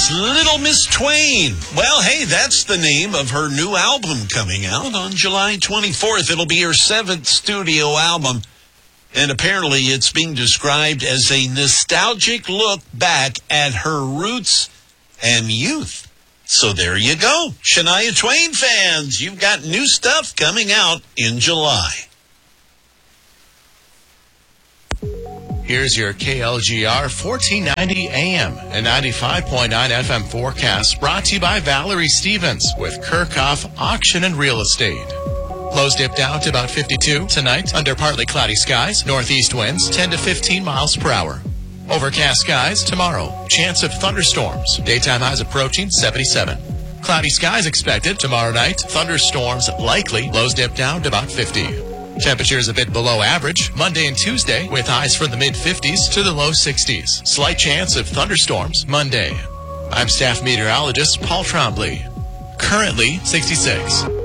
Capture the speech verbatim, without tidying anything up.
Little Miss Twain. Well, hey, that's the name of her new album coming out on July twenty-fourth. It'll be her seventh studio album. And apparently it's being described as a nostalgic look back at her roots and youth. So there you go. Shania Twain fans, you've got new stuff coming out in July. Here's your K L G R fourteen ninety A M and ninety-five point nine F M forecast, brought to you by Valerie Stevens with Kirchhoff Auction and Real Estate. Lows dip down to about fifty-two tonight under partly cloudy skies. Northeast winds ten to fifteen miles per hour. Overcast skies tomorrow. Chance of thunderstorms. Daytime highs approaching seventy-seven. Cloudy skies expected tomorrow night. Thunderstorms likely. Lows dip down to about fifty. Temperatures a bit below average Monday and Tuesday, with highs from the mid-fifties to the low sixties. Slight chance of thunderstorms Monday. I'm staff meteorologist Paul Trombley. Currently sixty-six.